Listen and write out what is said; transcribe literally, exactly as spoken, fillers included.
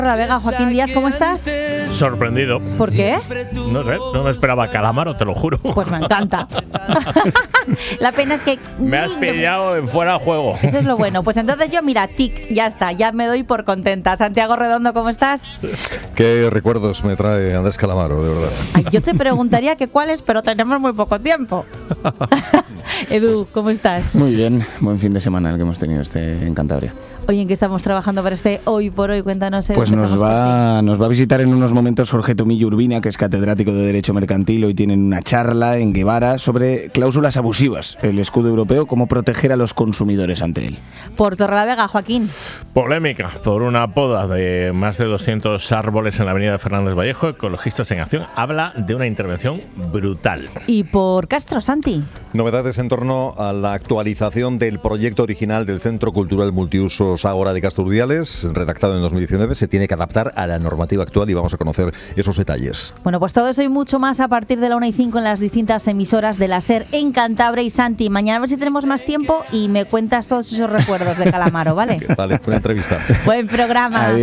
La Vega, Joaquín Díaz, ¿cómo estás? Sorprendido. ¿Por qué? No sé, no me esperaba calamaro, te lo juro. Pues me encanta. La pena es que... Me has pillado en fuera de juego. Eso es lo bueno. Pues entonces yo, mira, tic, ya está, ya me doy por contenta. Santiago Redondo, ¿cómo estás? Qué recuerdos me trae Andrés Calamaro, de verdad. Ay, yo te preguntaría que cuáles, pero tenemos muy poco tiempo. Edu, ¿cómo estás? Muy bien, buen fin de semana el que hemos tenido este en Cantabria. Oye, ¿en qué estamos trabajando para este Hoy por Hoy? Cuéntanos. Edu, Pues nos va, nos va a visitar en unos momentos Jorge Tomillo Urbina, que es catedrático de Derecho Mercantil. Hoy tienen una charla en Guevara sobre cláusulas abusivas, el escudo europeo, cómo proteger a los consumidores ante él. Por Torrelavega, Joaquín. Polémica por una poda de más de doscientos árboles en la avenida Fernández Vallejo. Ecologistas en Acción habla de una intervención brutal. Y por Castro, Santi. Novedades en torno a la actualización del proyecto original del Centro Cultural Multiusos Ágora de Castro Urdiales, redactado en dos mil diecinueve, se tiene que adaptar a la normativa actual y vamos a conocer esos detalles. Bueno, pues todo eso y mucho más a partir de la una y cinco en las distintas emisoras de la SER en Cantabria. Y Santi, mañana a ver si tenemos más tiempo y me cuentas todos esos recuerdos de Calamaro, ¿vale? Vale, una entrevista. Buen programa. Adiós.